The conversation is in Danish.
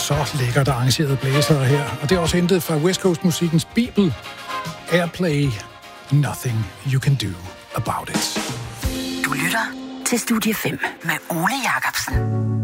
så lækkert arrangerede blæsere her. Og det er også hentet fra West Coast musikkens bibel. Airplay, Nothing You Can Do About It. Du lytter til Studie 5 med Ole Jacobsen.